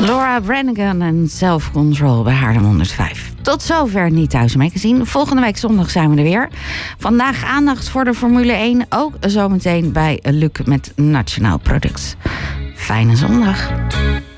Laura Branigan en Self Control bij Haarlem 105. Tot zover Niet Thuis Magazine. Volgende week zondag zijn we er weer. Vandaag aandacht voor de Formule 1. Ook zometeen bij Luc met Nationaal Product. Fijne zondag.